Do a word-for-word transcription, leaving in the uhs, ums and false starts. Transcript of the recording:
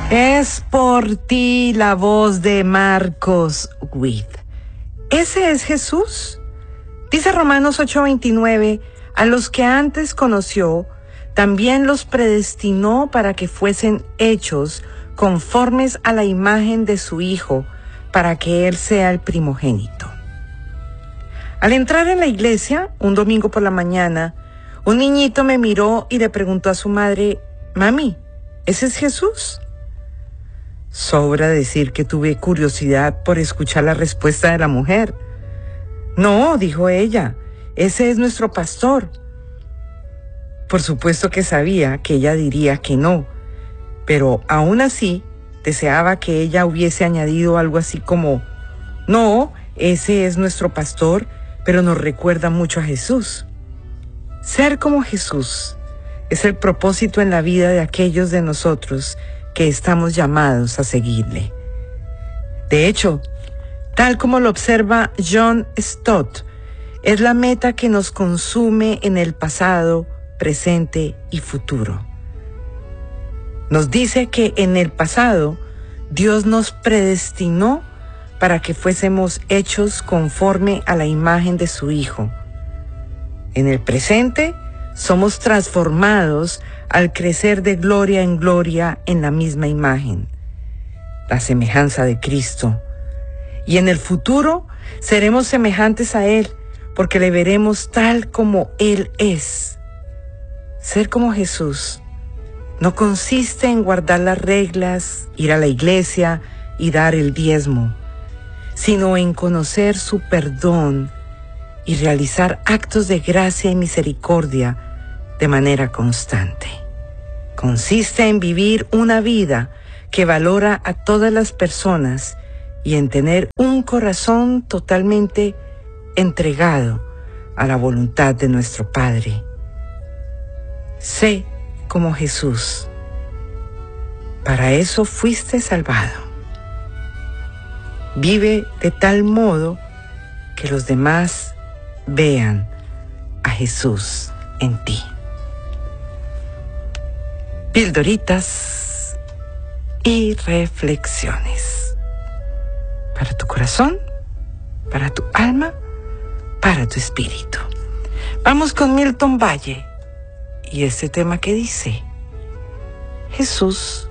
Es por ti la voz de Marcos Witt. ¿Ese es Jesús? Dice Romanos ocho veintinueve, a los que antes conoció, también los predestinó para que fuesen hechos conformes a la imagen de su Hijo, para que Él sea el primogénito. Al entrar en la iglesia, un domingo por la mañana, un niñito me miró y le preguntó a su madre, «Mami, ¿ese es Jesús?» Sobra decir que tuve curiosidad por escuchar la respuesta de la mujer. «No», dijo ella, «ese es nuestro pastor». Por supuesto que sabía que ella diría que no, pero aún así deseaba que ella hubiese añadido algo así como, «No, ese es nuestro pastor, pero nos recuerda mucho a Jesús». Ser como Jesús es el propósito en la vida de aquellos de nosotros que estamos llamados a seguirle. De hecho, tal como lo observa John Stott, es la meta que nos consume en el pasado, presente y futuro. Nos dice que en el pasado Dios nos predestinó para que fuésemos hechos conforme a la imagen de su Hijo. En el presente somos transformados al crecer de gloria en gloria en la misma imagen, la semejanza de Cristo. Y en el futuro seremos semejantes a Él, porque le veremos tal como Él es. Ser como Jesús no consiste en guardar las reglas, ir a la iglesia y dar el diezmo, sino en conocer su perdón y realizar actos de gracia y misericordia de manera constante. Consiste en vivir una vida que valora a todas las personas y en tener un corazón totalmente entregado a la voluntad de nuestro Padre. Sé como Jesús. Para eso fuiste salvado. Vive de tal modo que los demás vean a Jesús en ti. Pildoritas y reflexiones. Para tu corazón, para tu alma, para tu espíritu. Vamos con Milton Valle y este tema que dice: Jesús